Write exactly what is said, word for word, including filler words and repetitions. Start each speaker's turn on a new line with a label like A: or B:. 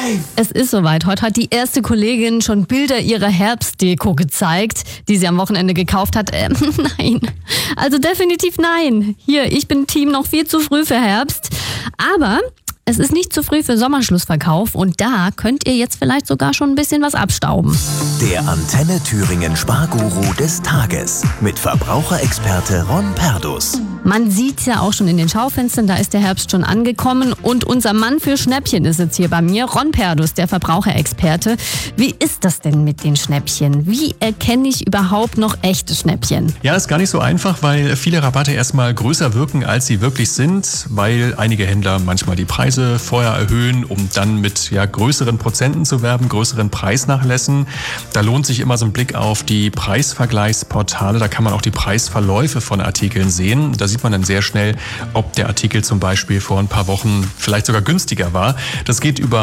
A: Es ist soweit. Heute hat die erste Kollegin schon Bilder ihrer Herbstdeko gezeigt, die sie am Wochenende gekauft hat. Ähm, nein. Also definitiv nein. Hier, ich bin Team noch viel zu früh für Herbst. Aber es ist nicht zu früh für Sommerschlussverkauf und da könnt ihr jetzt vielleicht sogar schon ein bisschen was abstauben.
B: Der Antenne Thüringen Sparguru des Tages mit Verbraucherexperte Ron Perdus.
A: Man sieht's ja auch schon in den Schaufenstern, da ist der Herbst schon angekommen und unser Mann für Schnäppchen ist jetzt hier bei mir, Ron Perdus, der Verbraucherexperte. Wie ist das denn mit den Schnäppchen? Wie erkenne ich überhaupt noch echte Schnäppchen?
C: Ja, ist gar nicht so einfach, weil viele Rabatte erstmal größer wirken, als sie wirklich sind, weil einige Händler manchmal die Preise vorher erhöhen, um dann mit ja, größeren Prozenten zu werben, größeren Preisnachlässen. Da lohnt sich immer so ein Blick auf die Preisvergleichsportale, da kann man auch die Preisverläufe von Artikeln sehen. Da sieht man dann sehr schnell, ob der Artikel zum Beispiel vor ein paar Wochen vielleicht sogar günstiger war. Das geht über